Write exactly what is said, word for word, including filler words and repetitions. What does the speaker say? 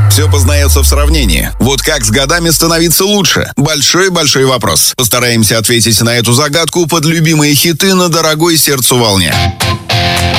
Все познается в сравнении. Вот как с годами становиться лучше? Большой-большой вопрос. Постараемся ответить на эту загадку под любимые хиты на дорогой сердцу волне.